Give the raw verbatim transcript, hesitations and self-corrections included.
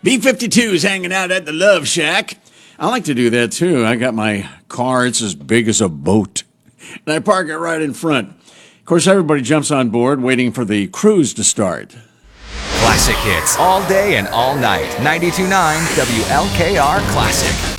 B fifty-two is hanging out at the Love Shack. I like to do that too. I got my car, it's as big as a boat, and I park it right in front. Of course, everybody jumps on board waiting for the cruise to start. Classic hits all day and all night. ninety-two point nine W L K R Classic.